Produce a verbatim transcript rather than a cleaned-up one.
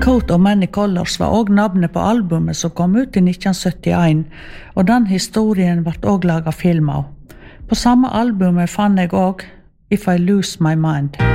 Coat of Many Colors var også navnet på albumet som kom ut i nitten syttien, og den historien ble også laget film av. På samme albumet fann jeg også If I Lose My Mind.